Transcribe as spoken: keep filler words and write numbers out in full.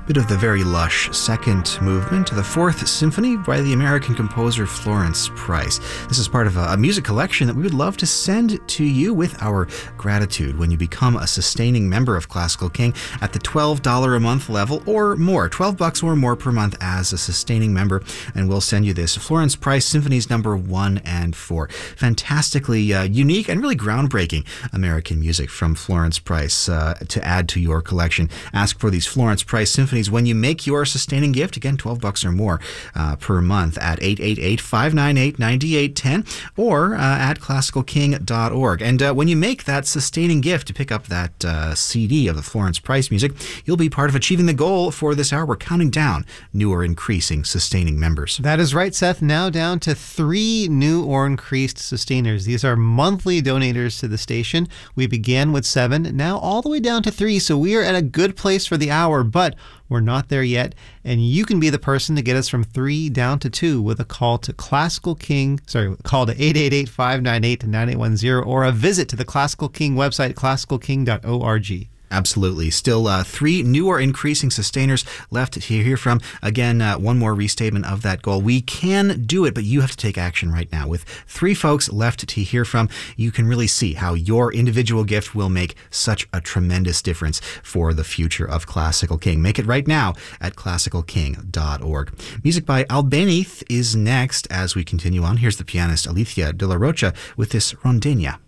Bit of the very lush second movement to the Fourth Symphony by the American composer Florence Price. This is part of a, a music collection that we would love to send to you with our gratitude when you become a sustaining member of Classical King at the twelve dollars a month level or more, twelve bucks or more per month as a sustaining member, and we'll send you this Florence Price Symphonies number one and four. Fantastically uh, unique and really groundbreaking American music from Florence Price uh, to add to your collection. Ask for these Florence Price Symphonies when you make your sustaining gift, again twelve bucks or more uh, per month at eight eight eight, five nine eight, nine eight one zero or uh, at classical king dot org. And uh, when you make that sustaining gift to pick up that uh, C D of the Florence Price music, you'll be part of achieving the goal for this hour. We're counting down new or increasing sustaining members. That is right, Seth. Now down to three new or increased sustainers. These are monthly donators to the station. We began with seven, now all the way down to three, so we are at a good place for the hour, but we're not there yet, and you can be the person to get us from three down to two with a call to Classical King, sorry, call to eight eight eight, five nine eight, nine eight one zero or a visit to the Classical King website, classical king dot org. Absolutely. Still uh, three new or increasing sustainers left to hear from. Again, uh, one more restatement of that goal. We can do it, but you have to take action right now. With three folks left to hear from, you can really see how your individual gift will make such a tremendous difference for the future of Classical King. Make it right now at classical king dot org. Music by Albéniz is next as we continue on. Here's the pianist Alicia de la Rocha with this Rondenia.